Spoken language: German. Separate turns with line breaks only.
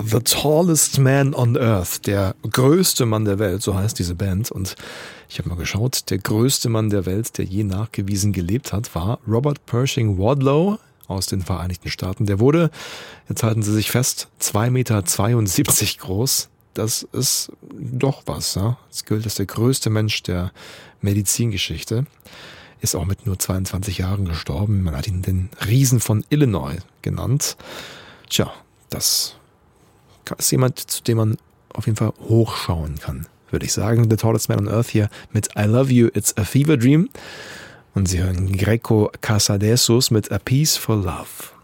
The Tallest Man on Earth, der größte Mann der Welt, so heißt diese Band. Und ich habe mal geschaut, der größte Mann der Welt, der je nachgewiesen gelebt hat, war Robert Pershing Wadlow aus den Vereinigten Staaten. Der wurde, jetzt halten Sie sich fest, 2,72 Meter groß. Das ist doch was. Ja? Das gilt als der größte Mensch der Medizingeschichte. Ist auch mit nur 22 Jahren gestorben. Man hat ihn den Riesen von Illinois genannt. Tja, das ist jemand, zu dem man auf jeden Fall hochschauen kann, würde ich sagen. The Tallest Man on Earth hier mit I Love You, It's a Fever Dream. Und Sie hören Greco Casadesus mit A Piece for Love.